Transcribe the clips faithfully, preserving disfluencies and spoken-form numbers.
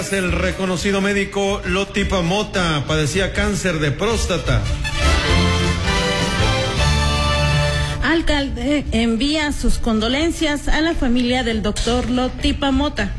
El reconocido médico Lotipa Mota padecía cáncer de próstata. Alcalde envía sus condolencias a la familia del doctor Lotipa Mota.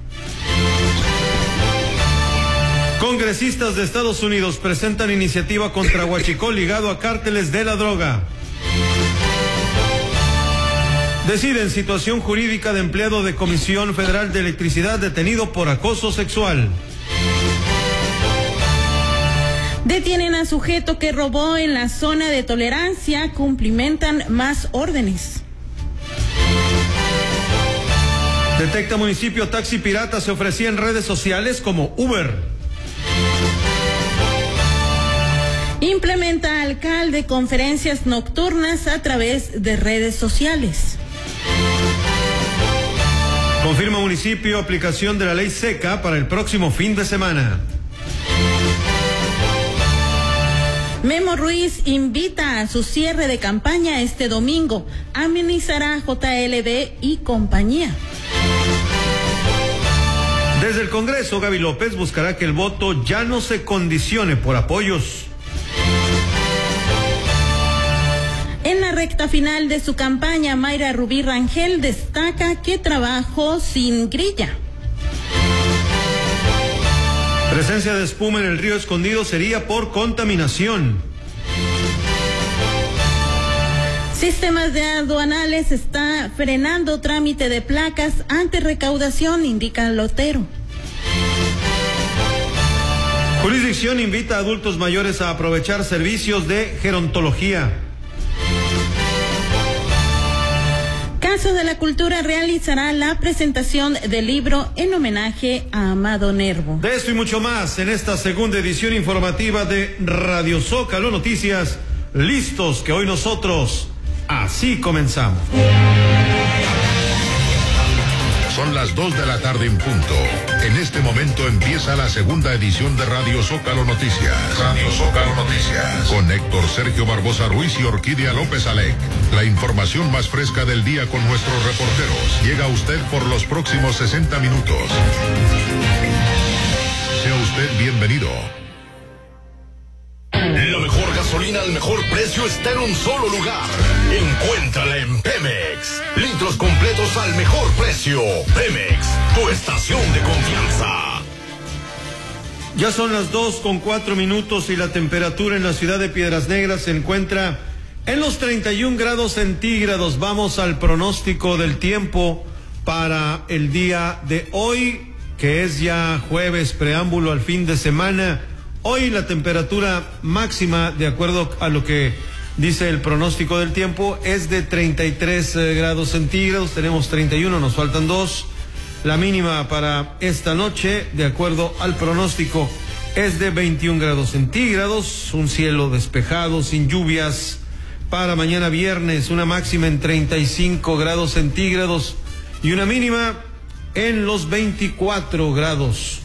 Congresistas de Estados Unidos presentan iniciativa contra Huachicol ligado a cárteles de la droga. Deciden situación jurídica de empleado de Comisión Federal de Electricidad detenido por acoso sexual. Detienen a sujeto que robó en la zona de tolerancia, cumplimentan más órdenes. Detecta municipio taxi pirata, se ofrecía en redes sociales como Uber. Implementa alcalde conferencias nocturnas a través de redes sociales. Confirma municipio aplicación de la ley seca para el próximo fin de semana. Memo Ruiz invita a su cierre de campaña este domingo. Amenizará J L B y compañía. Desde el Congreso, Gaby López buscará que el voto ya no se condicione por apoyos. En la recta final de su campaña, Mayra Rubí Rangel destaca que trabajó sin grilla. Presencia de espuma en el río Escondido sería por contaminación. Sistemas de aduanales está frenando trámite de placas ante recaudación, indica Lotero. Jurisdicción invita a adultos mayores a aprovechar servicios de gerontología. Casa de la Cultura realizará la presentación del libro en homenaje a Amado Nervo. De esto y mucho más en esta segunda edición informativa de Radio Zócalo Noticias. Listos que hoy nosotros así comenzamos. Son las dos de la tarde en punto. En este momento empieza la segunda edición de Radio Zócalo Noticias. Radio Zócalo Noticias. Con Héctor Sergio Barbosa Ruiz y Orquídea López Alec. La información más fresca del día con nuestros reporteros. Llega a usted por los próximos sesenta minutos. Sea usted bienvenido. La mejor gasolina al mejor precio está en un solo lugar. Encuéntrala en Pemex. Litros completos al mejor precio. Pemex, tu estación de confianza. Ya son las dos con cuatro minutos y la temperatura en la ciudad de Piedras Negras se encuentra en los treinta y un grados centígrados. Vamos al pronóstico del tiempo para el día de hoy, que es ya jueves, preámbulo al fin de semana. Hoy la temperatura máxima, de acuerdo a lo que dice el pronóstico del tiempo, es de treinta y tres grados centígrados. Tenemos treinta y uno, nos faltan dos. La mínima para esta noche, de acuerdo al pronóstico, es de veintiún grados centígrados. Un cielo despejado, sin lluvias. Para mañana viernes, una máxima en treinta y cinco grados centígrados y una mínima en los veinticuatro grados.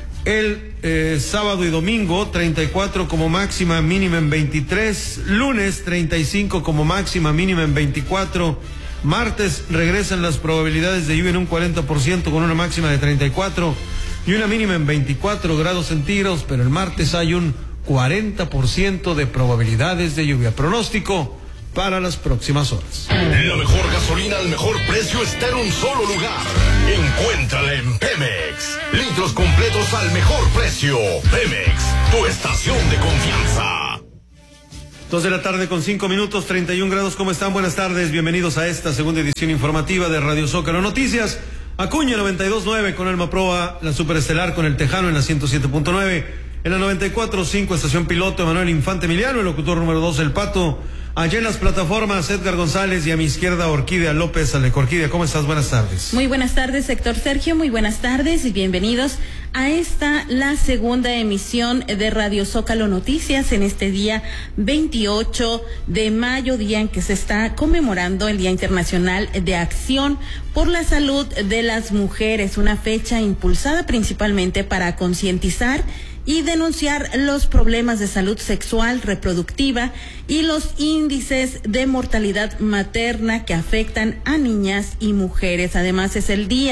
El eh, sábado y domingo, treinta y cuatro como máxima, mínima en veintitrés. Lunes, treinta y cinco como máxima, mínima en veinticuatro. Martes regresan las probabilidades de lluvia en un cuarenta por ciento con una máxima de treinta y cuatro y una mínima en veinticuatro grados centígrados, pero el martes hay un cuarenta por ciento de probabilidades de lluvia. Pronóstico para las próximas horas. La mejor gasolina al mejor precio está en un solo lugar. Encuéntrala en Pemex. Litros completos al mejor precio. Pemex, tu estación de confianza. Dos de la tarde con cinco minutos, treinta y un grados. ¿Cómo están? Buenas tardes. Bienvenidos a esta segunda edición informativa de Radio Zócalo Noticias. Acuña noventa y dos punto nueve con Alma Proa, la Superestelar con el Tejano en la ciento siete punto nueve. En la noventa y cuatro punto cinco, Estación Piloto, Emanuel Infante Emiliano, el locutor número dos, El Pato. Allá en las plataformas, Edgar González, y a mi izquierda, Orquídea López Alec. Orquídea, ¿cómo estás? Buenas tardes. Muy buenas tardes, Héctor Sergio, muy buenas tardes y bienvenidos a esta, la segunda emisión de Radio Zócalo Noticias en este día veintiocho de mayo, día en que se está conmemorando el Día Internacional de Acción por la Salud de las Mujeres, una fecha impulsada principalmente para concientizar y denunciar los problemas de salud sexual, reproductiva y los índices de mortalidad materna que afectan a niñas y mujeres. Además, es el Día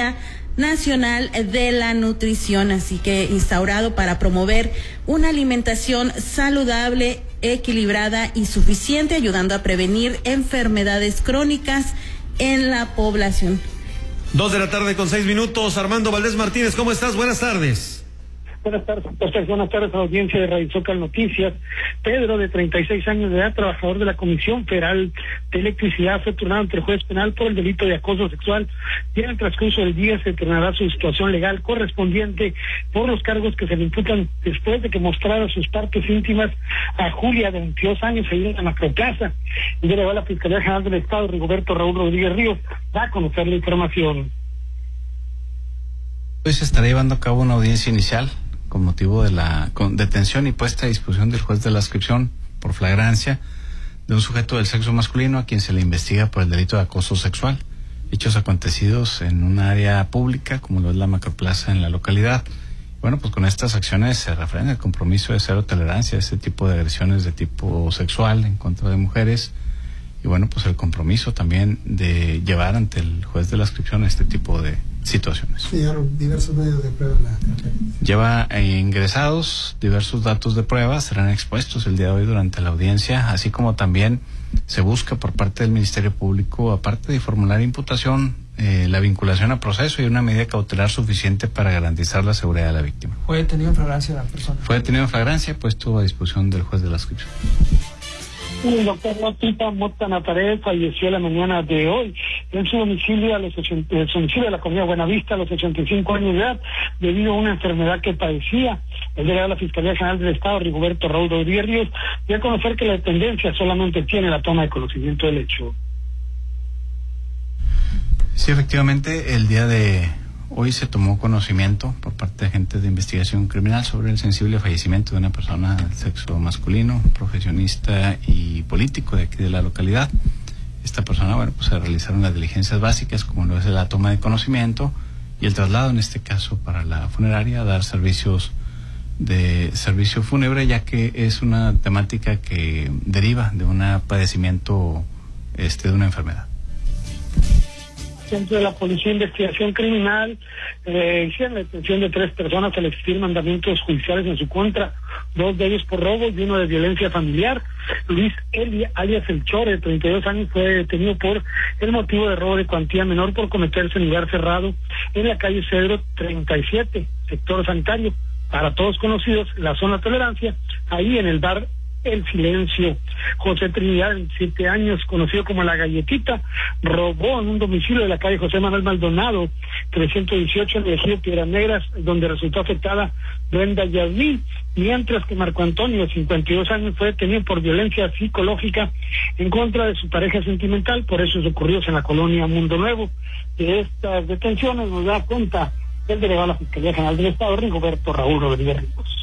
Nacional de la Nutrición, así que instaurado para promover una alimentación saludable, equilibrada y suficiente, ayudando a prevenir enfermedades crónicas en la población. Dos de la tarde con seis minutos. Armando Valdés Martínez, ¿cómo estás? Buenas tardes. Buenas tardes, buenas tardes a la audiencia de Radio Zócalo Noticias. Pedro, de treinta y seis años de edad, trabajador de la Comisión Federal de Electricidad, fue turnado ante el juez penal por el delito de acoso sexual y en el transcurso del día se determinará su situación legal correspondiente por los cargos que se le imputan después de que mostrara sus partes íntimas a Julia, de veintidós años, ahí en la Macroplaza. El delegado de la Fiscalía General del Estado, Rigoberto Raúl Rodríguez Ríos, da a conocer la información. Hoy se estará llevando a cabo una audiencia inicial con motivo de la con detención y puesta a disposición del juez de la inscripción por flagrancia de un sujeto del sexo masculino a quien se le investiga por el delito de acoso sexual, hechos acontecidos en un área pública como lo es la Macroplaza en la localidad. Bueno, pues con estas acciones se refrenda el compromiso de cero tolerancia a este tipo de agresiones de tipo sexual en contra de mujeres y bueno, pues el compromiso también de llevar ante el juez de la inscripción este tipo de situaciones. Sí, llegaron diversos medios de prueba. La... Lleva eh, ingresados diversos datos de prueba, serán expuestos el día de hoy durante la audiencia, así como también se busca por parte del Ministerio Público, aparte de formular imputación, eh, la vinculación a proceso y una medida cautelar suficiente para garantizar la seguridad de la víctima. ¿Fue detenido en flagrancia la persona? Fue detenido en flagrancia, puesto a disposición del juez de la inscripción. El doctor Lotita Mota Nataré falleció la mañana de hoy en su domicilio, a los ochenta, en su domicilio de la Comunidad Buenavista, a los ochenta y cinco años de edad, debido a una enfermedad que padecía. El delegado de la Fiscalía General del Estado, Rigoberto Raúl Rodríguez Ríos, dio a conocer que la dependencia solamente tiene la toma de conocimiento del hecho. Sí, efectivamente, el día de hoy se tomó conocimiento por parte de agentes de investigación criminal sobre el sensible fallecimiento de una persona del sexo masculino, profesionista y político de aquí de la localidad. Esta persona, bueno, pues se realizaron las diligencias básicas, como lo es la toma de conocimiento y el traslado, en este caso, para la funeraria, a dar servicios de servicio fúnebre, ya que es una temática que deriva de un padecimiento, este, de una enfermedad. Centro de la Policía de Investigación Criminal eh, hicieron la detención de tres personas al existir mandamientos judiciales en su contra, dos de ellos por robo y uno de violencia familiar. Luis Eli, alias El Chore, de treinta y dos años, fue detenido por el motivo de robo de cuantía menor por cometerse en lugar cerrado en la calle Cedro treinta y siete, sector sanitario, para todos conocidos, la zona Tolerancia, ahí en el bar El Silencio. José Trinidad, de veintisiete años, conocido como La Galletita, robó en un domicilio de la calle José Manuel Maldonado, trescientos dieciocho, en el ejido Piedras Negras, donde resultó afectada Brenda Yasmín, mientras que Marco Antonio, de cincuenta y dos años, fue detenido por violencia psicológica en contra de su pareja sentimental, por hechos ocurridos en la colonia Mundo Nuevo. De estas detenciones nos da cuenta el delegado de la Fiscalía General del Estado, Rigoberto Raúl Rodríguez Ríos.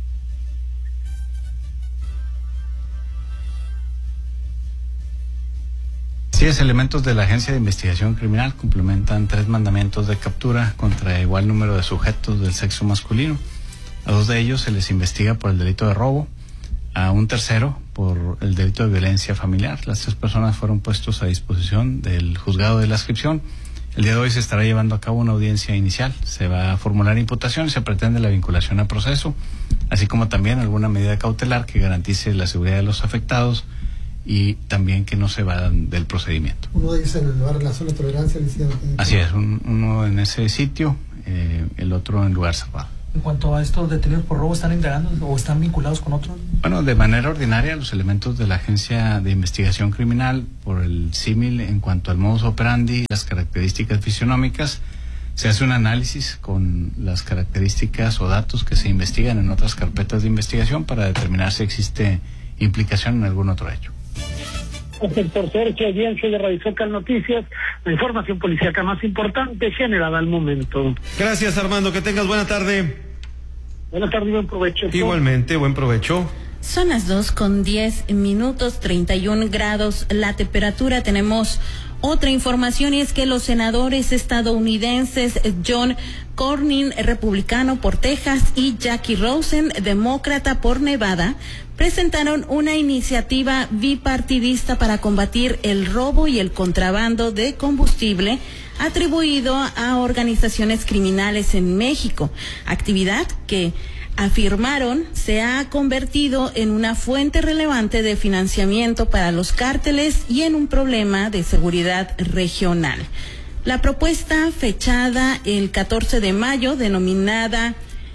Diez elementos de la Agencia de Investigación Criminal complementan tres mandamientos de captura contra igual número de sujetos del sexo masculino. A dos de ellos se les investiga por el delito de robo, a un tercero por el delito de violencia familiar. Las tres personas fueron puestos a disposición del juzgado de la inscripción. El día de hoy se estará llevando a cabo una audiencia inicial. Se va a formular imputación y se pretende la vinculación a proceso, así como también alguna medida cautelar que garantice la seguridad de los afectados y también que no se vayan del procedimiento. Uno de ellos en el lugar de la zona de tolerancia. Así es, un, uno en ese sitio, eh, el otro en lugar cerrado. En cuanto a estos detenidos por robo, ¿están integrando o están vinculados con otros? Bueno, de manera ordinaria, los elementos de la Agencia de Investigación Criminal, por el símil en cuanto al modus operandi, las características fisionómicas, se hace un análisis con las características o datos que se investigan en otras carpetas de investigación para determinar si existe implicación en algún otro hecho. Sector Sergio, audiencia de Radio Zócalo Noticias, la información policíaca más importante generada al momento. Gracias, Armando, que tengas buena tarde. Buenas tardes, buen provecho. Igualmente, buen provecho. Son las dos con diez minutos, treinta y un grados la temperatura. Tenemos Otra información es que los senadores estadounidenses John Cornyn, republicano por Texas, y Jackie Rosen, demócrata por Nevada, presentaron una iniciativa bipartidista para combatir el robo y el contrabando de combustible atribuido a organizaciones criminales en México, actividad que afirmaron se ha convertido en una fuente relevante de financiamiento para los cárteles y en un problema de seguridad regional. La propuesta, fechada el catorce de mayo, denominada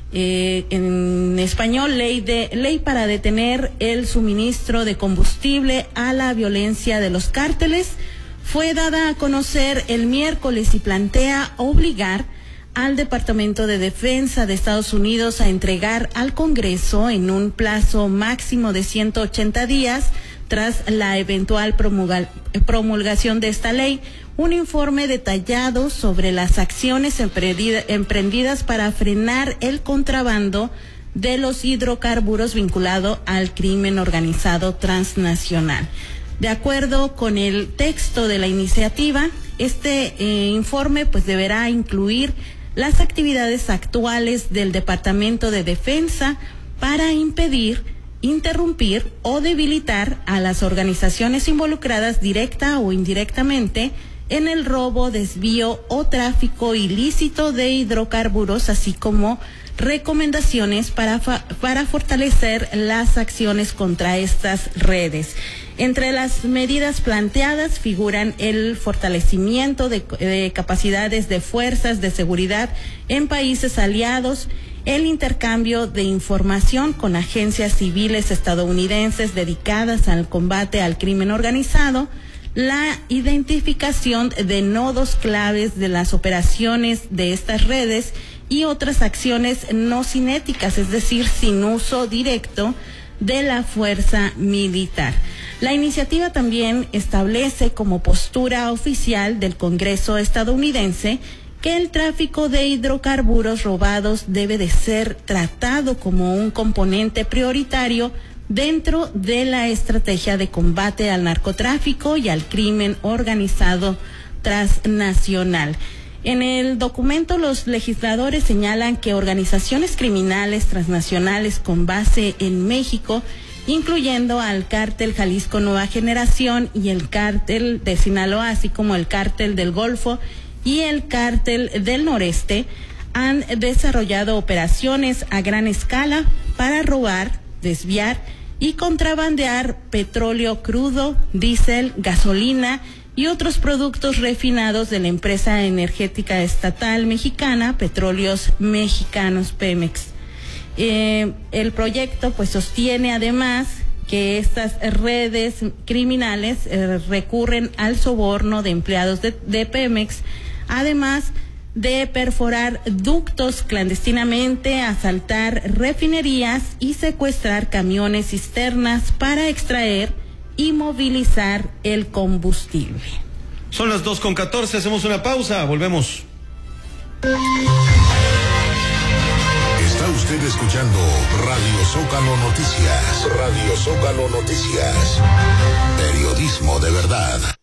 eh, en español ley de ley para detener el suministro de combustible a la violencia de los cárteles, fue dada a conocer el miércoles y plantea obligar al Departamento de Defensa de Estados Unidos a entregar al Congreso en un plazo máximo de ciento ochenta días tras la eventual promulga, promulgación de esta ley, un informe detallado sobre las acciones emprendidas para frenar el contrabando de los hidrocarburos vinculado al crimen organizado transnacional. De acuerdo con el texto de la iniciativa, este eh, informe pues deberá incluir las actividades actuales del Departamento de Defensa para impedir, interrumpir o debilitar a las organizaciones involucradas directa o indirectamente en el robo, desvío o tráfico ilícito de hidrocarburos, así como recomendaciones para, para fortalecer las acciones contra estas redes. Entre las medidas planteadas figuran el fortalecimiento de, de capacidades de fuerzas de seguridad en países aliados, el intercambio de información con agencias civiles estadounidenses dedicadas al combate al crimen organizado, la identificación de nodos claves de las operaciones de estas redes y otras acciones no cinéticas, es decir, sin uso directo de la fuerza militar. La iniciativa también establece como postura oficial del Congreso estadounidense que el tráfico de hidrocarburos robados debe de ser tratado como un componente prioritario dentro de la estrategia de combate al narcotráfico y al crimen organizado transnacional. En el documento, los legisladores señalan que organizaciones criminales transnacionales con base en México, incluyendo al cártel Jalisco Nueva Generación y el cártel de Sinaloa, así como el cártel del Golfo y el cártel del Noreste, han desarrollado operaciones a gran escala para robar, desviar y contrabandear petróleo crudo, diésel, gasolina y otros productos refinados de la empresa energética estatal mexicana Petróleos Mexicanos Pemex. Eh, el proyecto pues sostiene además que estas redes criminales eh, recurren al soborno de empleados de, de Pemex, además de perforar ductos clandestinamente, asaltar refinerías y secuestrar camiones cisternas para extraer y movilizar el combustible. Son las dos con catorce, hacemos una pausa, volvemos. Está usted escuchando Radio Zócalo Noticias. Radio Zócalo Noticias. Periodismo de verdad.